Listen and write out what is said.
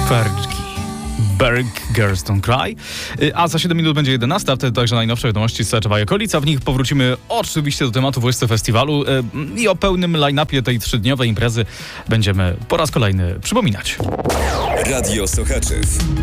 Berg Girls Don't Cry. A za 7 minut będzie 11, a wtedy także najnowsze wiadomości z Czaczewa i okolica. W nich powrócimy oczywiście do tematu WSC Festiwalu i o pełnym line-upie tej 3-dniowej imprezy będziemy po raz kolejny przypominać. Radio Sochaczew.